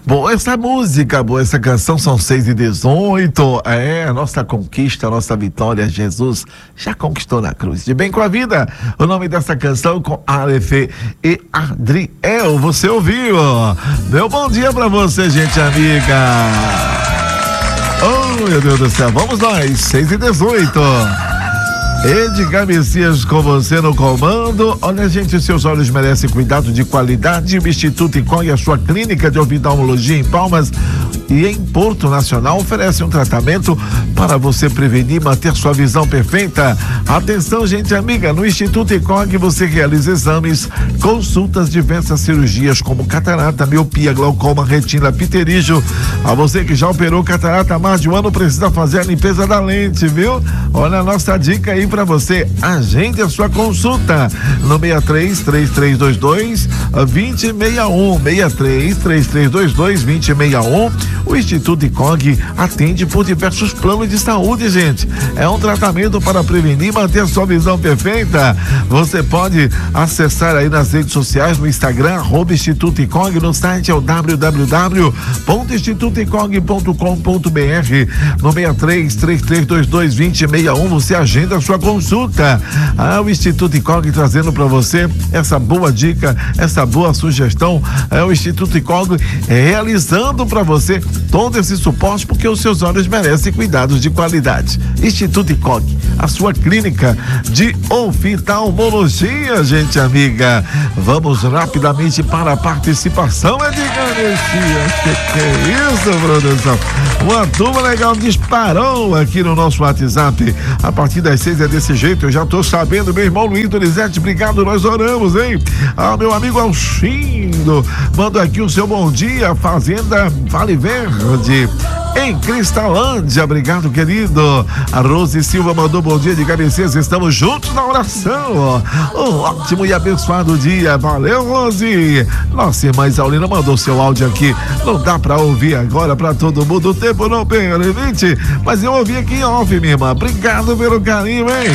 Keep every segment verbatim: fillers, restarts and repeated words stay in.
Boa essa música, boa essa canção, são seis e dezoito. É, a nossa conquista, a nossa vitória, Jesus já conquistou na cruz. De bem com a vida, o nome dessa canção com Aleph e Adriel, você ouviu? Meu bom dia pra você, gente amiga. Oh, meu Deus do céu, vamos nós, seis e dezoito. Edgar Messias com você no comando. Olha, gente, os seus olhos merecem cuidado de qualidade. O Instituto Icong e a sua clínica de oftalmologia em Palmas e em Porto Nacional oferece um tratamento para você prevenir e manter sua visão perfeita. Atenção, gente amiga, no Instituto Icong você realiza exames, consultas, diversas cirurgias como catarata, miopia, glaucoma, retina, pterígio. A você que já operou catarata há mais de um ano precisa fazer a limpeza da lente, viu? Olha a nossa dica aí para você, agende a sua consulta no seis três, três três dois dois, dois zero seis um, seis três, três três dois dois, dois zero seis um. O Instituto Icong atende por diversos planos de saúde, gente. É um tratamento para prevenir e manter a sua visão perfeita. Você pode acessar aí nas redes sociais, no Instagram, arroba Instituto Icong, no site é o w w w ponto instituto icong ponto com ponto b r. No seis três, três três dois dois, dois zero seis um você agenda a sua consulta. Ah, o Instituto Icong trazendo para você essa boa dica, essa boa sugestão. É o Instituto Icong realizando para você todo esse suporte, porque os seus olhos merecem cuidados de qualidade. Instituto Icong, a sua clínica de oftalmologia, gente amiga. Vamos rapidamente para a participação, Edgar Messias. Que que é isso, produção? Uma turma legal disparou aqui no nosso WhatsApp. A partir das seis é desse jeito, eu já tô sabendo, meu irmão Luiz Donizete, obrigado, nós oramos, hein? Ah, meu amigo Alcindo, manda aqui o seu bom dia, Fazenda Vale Verde, em Cristalândia, obrigado, querido. A Rose Silva mandou bom dia de Cabeceiras, estamos juntos na oração. Um ótimo e abençoado dia, valeu, Rose. Nossa irmã Isaulina mandou seu áudio aqui, não dá pra ouvir agora pra todo mundo, o tempo não permite, mas eu ouvi aqui em off, minha irmã, obrigado pelo carinho, hein?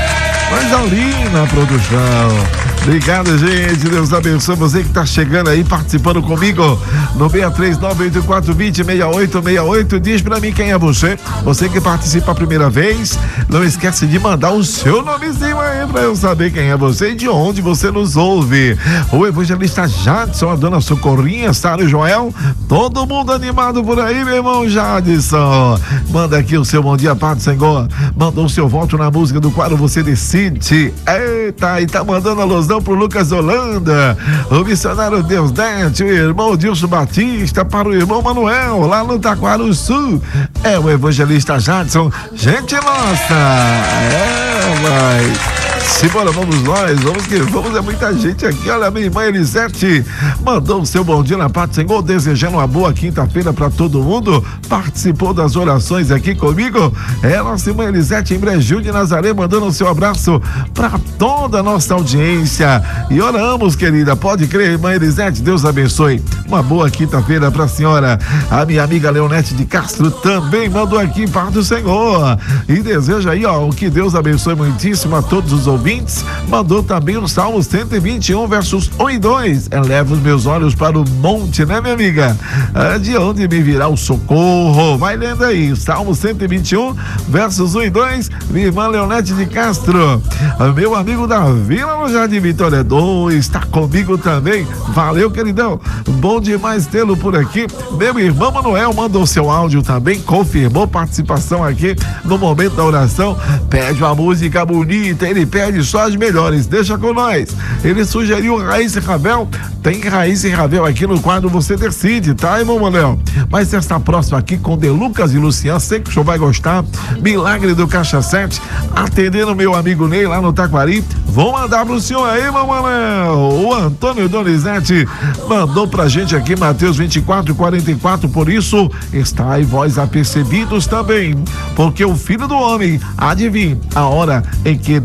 Mas Aulina, produção. Obrigado, gente. Deus abençoe você que está chegando aí, participando comigo no seis três nove oito quatro dois zero, seis oito seis oito. Diz pra mim quem é você. Você que participa a primeira vez, não esquece de mandar o seu nomezinho aí pra eu saber quem é você e de onde você nos ouve. O evangelista Jadson, a dona Socorrinha, Sara e Joel, todo mundo animado por aí, meu irmão Jadson. Manda aqui o seu bom dia, Pai do Senhor. Mandou o seu voto na música do quadro Você Decide. Eita, e tá mandando alusão pro Lucas Holanda, o missionário Deus Dete, o irmão Dilson Batista, para o irmão Manuel, lá no Taquaro Sul. É o evangelista Jadson, gente nossa. É, vai. Simbora, vamos nós, vamos que vamos, é muita gente aqui. Olha, minha irmã Elisete mandou o seu bom dia na paz do Senhor, desejando uma boa quinta-feira para todo mundo. Participou das orações aqui comigo. É a nossa irmã Elisete em Brejil de Nazaré, mandando o seu abraço para toda a nossa audiência. E oramos, querida, pode crer, irmã Elisete, Deus abençoe. Uma boa quinta-feira para a senhora. A minha amiga Leonete de Castro também mandou aqui paz do Senhor. E deseja aí, ó, que Deus abençoe muitíssimo a todos os ouvintes. Mandou também o Salmo cento e vinte e um, versos um e dois. Eleva os meus olhos para o monte, né, minha amiga? Ah, de onde me virá o socorro? Vai lendo aí, Salmo cento e vinte e um, versos um e dois. Minha irmã Leonete de Castro. Ah, meu amigo Davi, lá no Jardim Vitória dois, está comigo também. Valeu, queridão. Bom demais tê-lo por aqui. Meu irmão Manuel mandou seu áudio também, confirmou participação aqui no momento da oração. Pede uma música bonita, ele pede só as melhores, deixa com nós. Ele sugeriu Raiz e Ravel. Tem Raiz e Ravel aqui no quadro Você Decide, tá, irmão Manuel? Mas essa próxima aqui com De Lucas e Luciano, sei que o senhor vai gostar. Milagre do Caixa sete, atendendo meu amigo Ney lá no Taquari. Vou mandar pro senhor aí, irmão Manuel. O Antônio Donizete mandou pra gente aqui, Mateus vinte e quatro, quarenta e quatro. Por isso, está aí vós apercebidos também, porque o Filho do Homem há de vir a hora em que não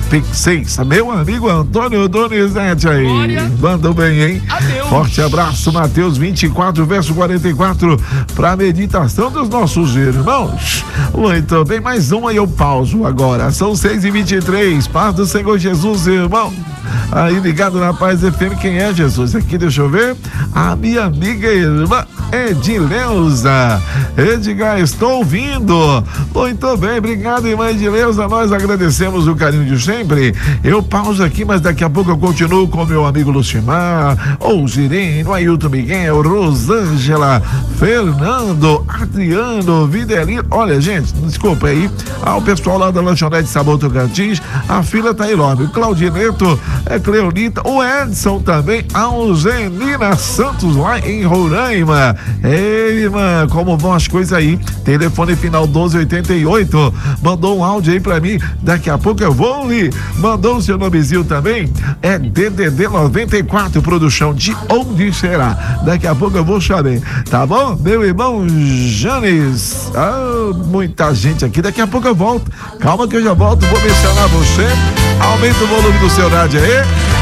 Pixeis. Meu amigo Antônio Donizete aí. Glória. Mandou bem, hein? Adeus. Forte abraço, Mateus vinte e quatro, verso quarenta e quatro, para a meditação dos nossos irmãos. Muito bem, mais uma e eu pauso agora. São seis e vinte e três. Paz do Senhor Jesus, irmão. Aí ligado na Paz F M, quem é Jesus? Aqui, deixa eu ver. A minha amiga e irmã Edileuza. Edgar, estou ouvindo. Muito bem, obrigado, irmã Edileuza. Nós agradecemos o carinho de sempre. Eu pauso aqui, mas daqui a pouco eu continuo com meu amigo Lucimar, ou Girino, Ailton Miguel, Rosângela, Fernando, Adriano, Videlino. Olha, gente, desculpa aí. Ao pessoal lá da Lanchonete Sabor Tocantins, a fila tá enorme. O Claudineto, é Cleonita, o Edson também, a Eugenina Santos lá em Roraima. Ei, irmã, como vão as coisas aí? Telefone final doze oitenta e oito. Mandou um áudio aí pra mim. Daqui a pouco eu vou ler. Mandou o seu nomezinho também. É D D D noventa e quatro, produção de onde será? Daqui a pouco eu vou saber. Tá bom? Meu irmão Janes. Ah, muita gente aqui. Daqui a pouco eu volto. Calma que eu já volto. Vou mencionar você. Aumenta o volume do seu rádio aí.